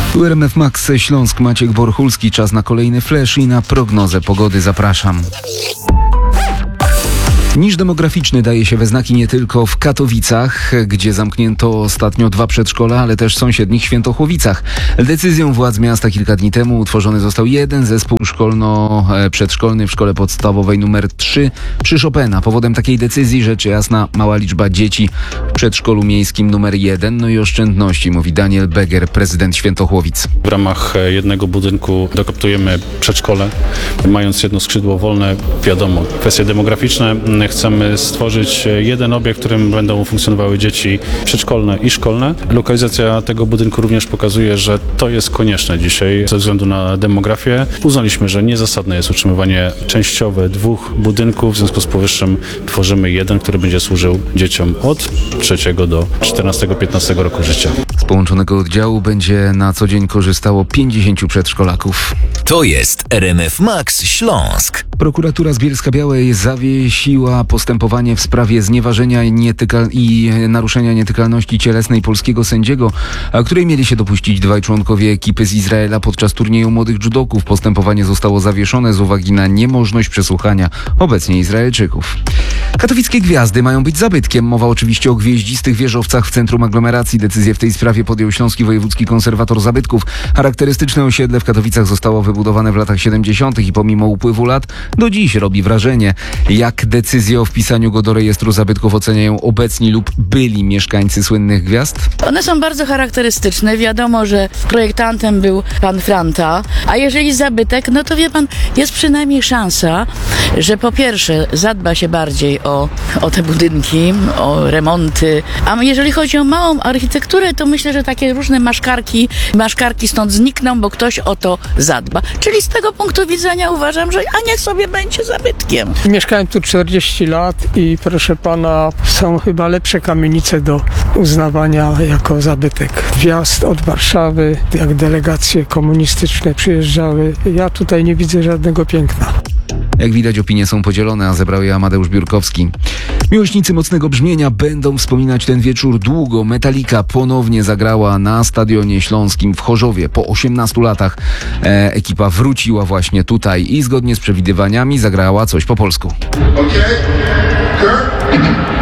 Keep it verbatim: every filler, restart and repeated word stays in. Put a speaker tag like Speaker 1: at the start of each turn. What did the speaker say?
Speaker 1: U R M F Max Śląsk, Maciek Borchulski. Czas na kolejny flash i na prognozę pogody. Zapraszam. Niż demograficzny daje się we znaki nie tylko w Katowicach, gdzie zamknięto ostatnio dwa przedszkola, ale też w sąsiednich Świętochłowicach. Decyzją władz miasta kilka dni temu utworzony został jeden zespół szkolno-przedszkolny w szkole podstawowej numer trzy przy Chopina. Powodem takiej decyzji rzecz jasna mała liczba dzieci w przedszkolu miejskim numer jeden, no i oszczędności, mówi Daniel Beger, prezydent Świętochłowic.
Speaker 2: W ramach jednego budynku dokoptujemy przedszkole, mając jedno skrzydło wolne. Wiadomo, kwestie demograficzne. Chcemy stworzyć jeden obiekt, w którym będą funkcjonowały dzieci przedszkolne i szkolne. Lokalizacja tego budynku również pokazuje, że to jest konieczne dzisiaj ze względu na demografię. Uznaliśmy, że niezasadne jest utrzymywanie częściowe dwóch budynków. W związku z powyższym tworzymy jeden, który będzie służył dzieciom od trzeciego do czternastego piętnastego roku życia.
Speaker 1: Z połączonego oddziału będzie na co dzień korzystało pięćdziesięciu przedszkolaków.
Speaker 3: To jest R M F Max Śląsk.
Speaker 1: Prokuratura z Bielska-Białej zawiesiła postępowanie w sprawie znieważenia nietyka- i naruszenia nietykalności cielesnej polskiego sędziego, a której mieli się dopuścić dwaj członkowie ekipy z Izraela podczas turnieju młodych judoków. Postępowanie zostało zawieszone z uwagi na niemożność przesłuchania obecnie Izraelczyków. Katowickie gwiazdy mają być zabytkiem. Mowa oczywiście o gwieździstych wieżowcach w centrum aglomeracji. Decyzję w tej sprawie podjął Śląski Wojewódzki Konserwator Zabytków. Charakterystyczne osiedle w Katowicach zostało wybudowane w latach siedemdziesiątych i pomimo upływu lat do dziś robi wrażenie. Jak decyzję o wpisaniu go do rejestru zabytków oceniają obecni lub byli mieszkańcy słynnych gwiazd?
Speaker 4: One są bardzo charakterystyczne. Wiadomo, że projektantem był pan Franta, a jeżeli zabytek, no to wie pan, jest przynajmniej szansa, że po pierwsze zadba się bardziej o, o te budynki, o remonty, a jeżeli chodzi o małą architekturę, to myślę, że takie różne maszkarki, maszkarki stąd znikną, bo ktoś o to zadba. Czyli z tego punktu widzenia uważam, że a niech sobie będzie zabytkiem.
Speaker 5: Mieszkałem tu czterdzieści lat i proszę pana, są chyba lepsze kamienice do uznawania jako zabytek. Wjazd od Warszawy, jak delegacje komunistyczne przyjeżdżały, ja tutaj nie widzę żadnego piękna.
Speaker 1: Jak widać, opinie są podzielone, a zebrał je Amadeusz Biurkowski. Miłośnicy mocnego brzmienia będą wspominać ten wieczór długo. Metallica ponownie zagrała na Stadionie Śląskim w Chorzowie. Po osiemnastu latach e, ekipa wróciła właśnie tutaj i zgodnie z przewidywaniami zagrała coś po polsku.
Speaker 6: Okay. Kurt?